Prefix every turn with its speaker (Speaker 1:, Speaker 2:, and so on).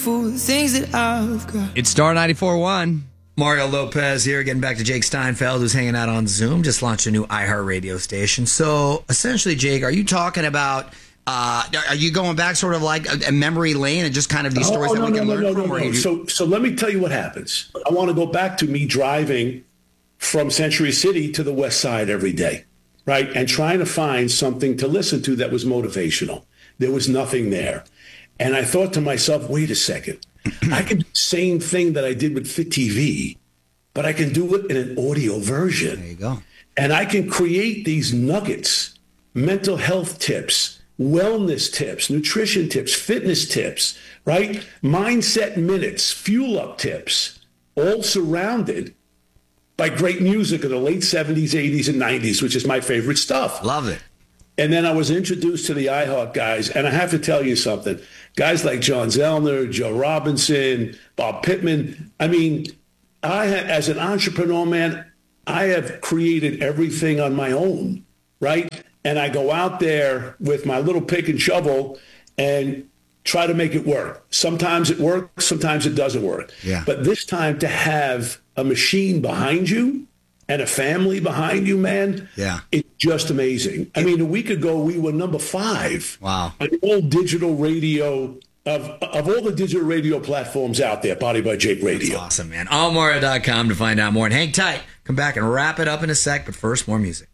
Speaker 1: grateful for the things that I've got.
Speaker 2: It's Star 94.1.
Speaker 3: Mario Lopez here, getting back to Jake Steinfeld, who's hanging out on Zoom, just launched a new iHeartRadio station. So essentially, Jake, are you talking about, are you going back sort of like a memory lane and just kind of these stories that we can learn from?
Speaker 4: No. So let me tell you what happens. I want to go back to me driving from Century City to the West Side every day, right? And trying to find something to listen to that was motivational. There was nothing there. And I thought to myself, wait a second. I can do the same thing that I did with Fit TV, but I can do it in an audio version.
Speaker 3: There you go.
Speaker 4: And I can create these nuggets, mental health tips, wellness tips, nutrition tips, fitness tips, right? Mindset minutes, fuel up tips, all surrounded by great music of the late 70s, 80s, and 90s, which is my favorite stuff.
Speaker 3: Love it.
Speaker 4: And then I was introduced to the iHeart guys, and I have to tell you something. Guys like John Zellner, Joe Robinson, Bob Pittman. I mean, as an entrepreneur, man, I have created everything on my own, right? And I go out there with my little pick and shovel and try to make it work. Sometimes it works, sometimes it doesn't work.
Speaker 3: Yeah.
Speaker 4: But this time to have a machine behind you and a family behind you, man, it's just amazing. I mean, a week ago, we were number 5
Speaker 3: on
Speaker 4: all digital radio, of all the digital radio platforms out there, Body by Jake Radio.
Speaker 3: That's awesome, man. Allmario.com to find out more. And hang tight. Come back and wrap it up in a sec, but first, more music.